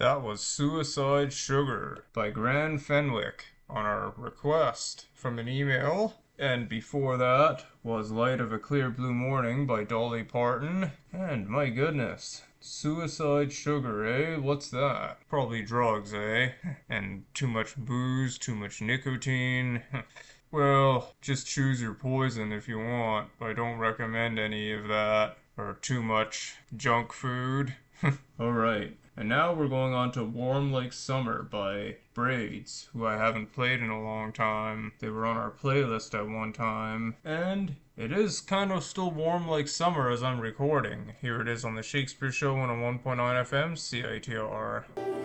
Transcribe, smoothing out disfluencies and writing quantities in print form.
That was Suicide Sugar by Gran Fenwick on our request from an email. And before that was Light of a Clear Blue Morning by Dolly Parton. And my goodness, Suicide Sugar, eh? What's that? Probably drugs, eh? And too much booze, too much nicotine. Well, just choose your poison if you want. I don't recommend any of that. Or too much junk food. Alright, and now we're going on to Warm Like Summer by Braids, who I haven't played in a long time. They were on our playlist at one time, and it is kind of still warm like summer as I'm recording. Here it is on the Shakespeare Show 101.9 FM, CITR.